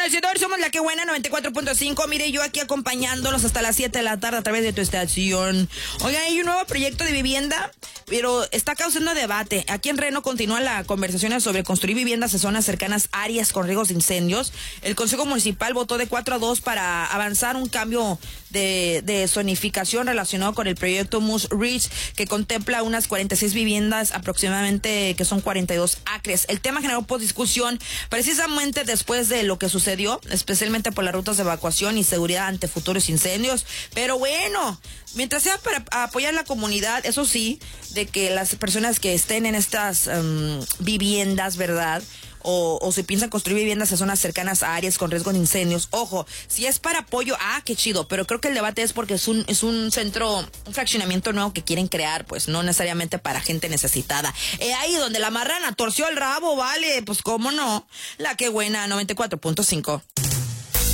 Decidor, somos la que buena 94.5. Mire, yo aquí acompañándolos hasta las 7 de la tarde a través de tu estación. Oigan, hay un nuevo proyecto de vivienda, pero está causando debate. Aquí en Reno continúan las conversaciones sobre construir viviendas en zonas cercanas a áreas con riesgos de incendios. El Consejo Municipal votó de 4-2 para avanzar un cambio de zonificación relacionado con el proyecto Moose Ridge, que contempla unas 46 viviendas aproximadamente, que son 42 acres. El tema generó discusión precisamente después de lo que sucedió, especialmente por las rutas de evacuación y seguridad ante futuros incendios. Pero bueno, mientras sea para apoyar a la comunidad, eso sí, de que las personas que estén en estas viviendas, ¿verdad?, o si piensan construir viviendas en zonas cercanas a áreas con riesgo de incendios. Ojo, si es para apoyo, qué chido, pero creo que el debate es porque es un centro, un fraccionamiento nuevo que quieren crear, pues no necesariamente para gente necesitada. Ahí donde la marrana torció el rabo, vale, pues cómo no. La que buena, 94.5.